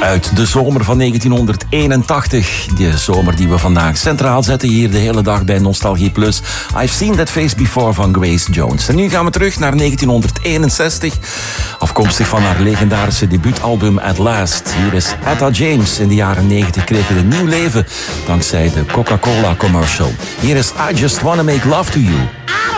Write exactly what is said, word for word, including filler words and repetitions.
Uit de zomer van negentienhonderdeenentachtig. De zomer die we vandaag centraal zetten hier de hele dag bij Nostalgie Plus. I've Seen That Face Before van Grace Jones. En nu gaan we terug naar negentienhonderdeenenzestig. Afkomstig van haar legendarische debuutalbum At Last. Hier is Etta James. In de jaren negentig kreeg het een nieuw leven dankzij de Coca-Cola commercial. Hier is I Just Wanna Make Love To You.